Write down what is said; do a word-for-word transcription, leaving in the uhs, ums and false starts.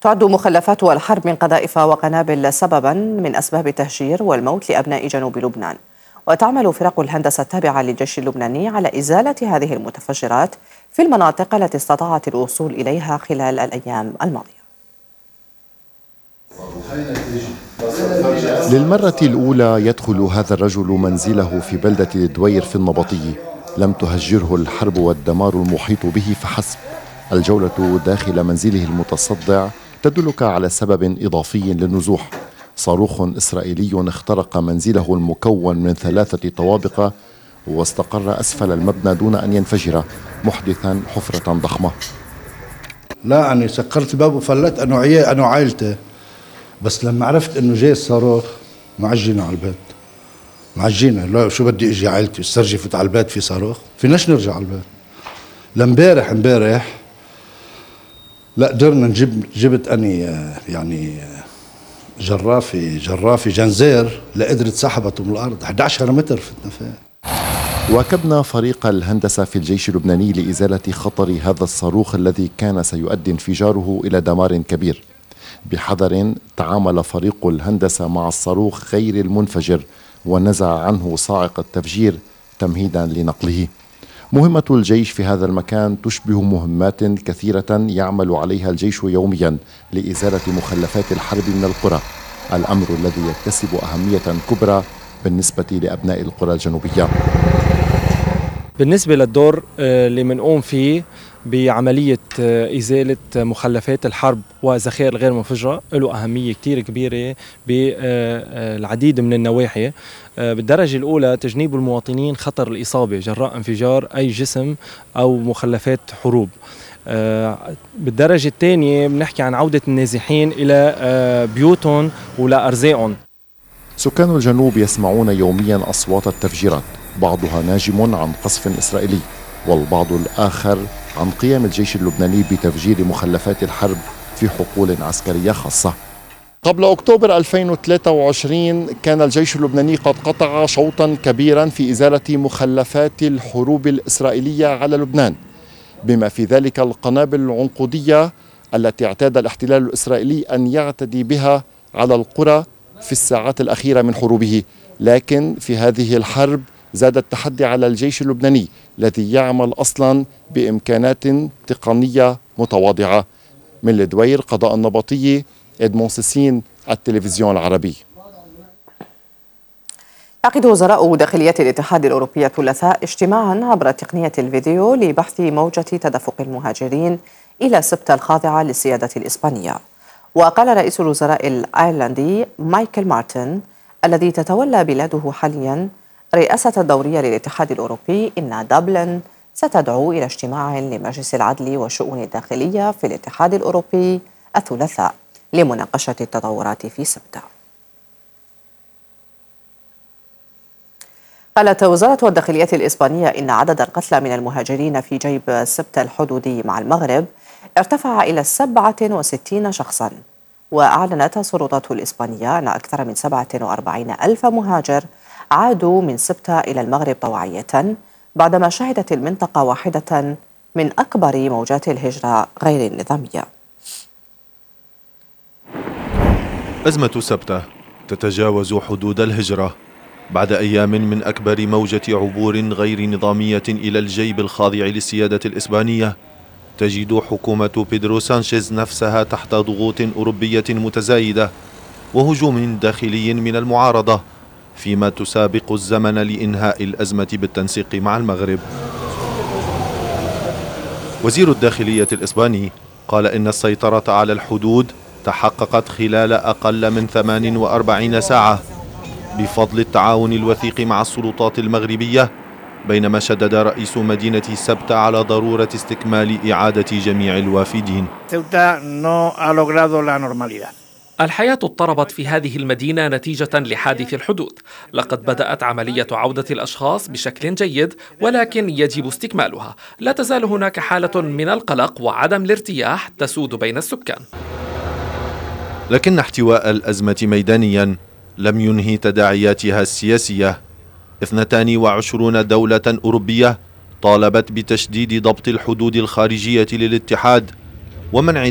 تعد مخلفات الحرب من قذائف وقنابل سببا من أسباب التهجير والموت لأبناء جنوب لبنان، وتعمل فرق الهندسة التابعة للجيش اللبناني على إزالة هذه المتفجرات في المناطق التي استطاعت الوصول إليها خلال الأيام الماضية. للمرة الأولى يدخل هذا الرجل منزله في بلدة الدوير في النبطي. لم تهجره الحرب والدمار المحيط به فحسب. الجولة داخل منزله المتصدع تدلك على سبب إضافي للنزوح. صاروخ إسرائيلي اخترق منزله المكون من ثلاثة طوابق واستقر أسفل المبنى دون أن ينفجر، محدثا حفرة ضخمة. لا أنا سكرت الباب وفلت أنا وعي أنا وعائلتي، بس لما عرفت إنه جاي الصاروخ معجينا على البيت. معجينا، لا شو بدي اجي عائلتي استرجي فوت على البيت في صاروخ؟ فيناش نرجع على البيت. لامبارح امبارح لا قدرنا نجيب جبت اني يعني جرافي جرافي جنزير لقدرت سحبته من الارض أحد عشر متر فتنا فيه. واكبنا فريق الهندسة في الجيش اللبناني لإزالة خطر هذا الصاروخ الذي كان سيؤدي انفجاره إلى دمار كبير. بحذر تعامل فريق الهندسة مع الصاروخ غير المنفجر ونزع عنه صاعق التفجير تمهيدا لنقله. مهمة الجيش في هذا المكان تشبه مهمات كثيرة يعمل عليها الجيش يوميا لإزالة مخلفات الحرب من القرى، الأمر الذي يكتسب أهمية كبرى بالنسبة لأبناء القرى الجنوبية. بالنسبة للدور اللي منقوم فيه بعملية إزالة مخلفات الحرب وذخائر غير منفجرة له أهمية كتير كبيرة بالعديد من النواحي. بالدرجة الأولى تجنيب المواطنين خطر الإصابة جراء انفجار أي جسم أو مخلفات حروب. بالدرجة الثانية بنحكي عن عودة النازحين إلى بيوتهم ولأرزاقهم. سكان الجنوب يسمعون يوميا أصوات التفجيرات، بعضها ناجم عن قصف إسرائيلي والبعض الآخر عن قيام الجيش اللبناني بتفجير مخلفات الحرب في حقول عسكرية خاصة. قبل أكتوبر ألفين وثلاثة وعشرين كان الجيش اللبناني قد قطع شوطا كبيرا في إزالة مخلفات الحروب الإسرائيلية على لبنان، بما في ذلك القنابل العنقودية التي اعتاد الاحتلال الإسرائيلي أن يعتدي بها على القرى في الساعات الأخيرة من حروبه. لكن في هذه الحرب زاد التحدي على الجيش اللبناني الذي يعمل أصلا بإمكانات تقنية متواضعة. من الدوير قضاء النبطي، إدمون سيسين، التلفزيون العربي. يعقد وزراء داخلية الاتحاد الأوروبي الثلاثاء اجتماعا عبر تقنية الفيديو لبحث موجة تدفق المهاجرين إلى سبتة الخاضعة للسيادة الإسبانية. وقال رئيس الوزراء الأيرلندي مايكل مارتن الذي تتولى بلاده حاليا رئاسة الدورية للاتحاد الأوروبي إن دبلن ستدعو إلى اجتماع لمجلس العدل والشؤون الداخلية في الاتحاد الأوروبي الثلاثاء لمناقشة التطورات في سبتة. قالت وزارة الداخلية الإسبانية إن عدد القتلى من المهاجرين في جيب سبتة الحدودي مع المغرب ارتفع إلى سبعة وستين شخصا. وأعلنت السلطات الإسبانية أن أكثر من سبعة وأربعين ألف مهاجر عادوا من سبتة إلى المغرب طوعية بعدما شهدت المنطقة واحدة من أكبر موجات الهجرة غير النظامية. أزمة سبتة تتجاوز حدود الهجرة بعد أيام من أكبر موجة عبور غير نظامية إلى الجيب الخاضع للسيادة الإسبانية. تجد حكومة بيدرو سانشيز نفسها تحت ضغوط أوروبية متزايدة وهجوم داخلي من المعارضة، فيما تسابق الزمن لإنهاء الأزمة بالتنسيق مع المغرب. وزير الداخلية الإسباني قال إن السيطرة على الحدود تحققت خلال أقل من ثمان وأربعين ساعة بفضل التعاون الوثيق مع السلطات المغربية، بينما شدد رئيس مدينة سبتة على ضرورة استكمال إعادة جميع الوافدين. الحياة اضطربت في هذه المدينة نتيجة لحادث الحدود. لقد بدأت عملية عودة الأشخاص بشكل جيد، ولكن يجب استكمالها. لا تزال هناك حالة من القلق وعدم الارتياح تسود بين السكان. لكن احتواء الأزمة ميدانيا لم ينهي تداعياتها السياسية. اثنتان وعشرون دولة أوروبية طالبت بتشديد ضبط الحدود الخارجية للاتحاد ومنع